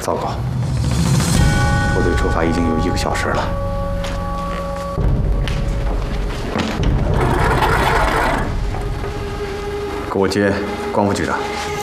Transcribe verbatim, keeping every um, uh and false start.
糟糕，部队出发已经有一个小时了。给我接光副局长。